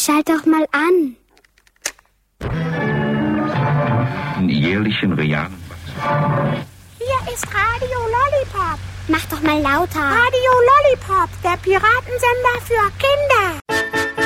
Schalt doch mal an. Jährlichen realen. Hier ist Radio Lollipop. Mach doch mal lauter. Radio Lollipop, der Piratensender für Kinder.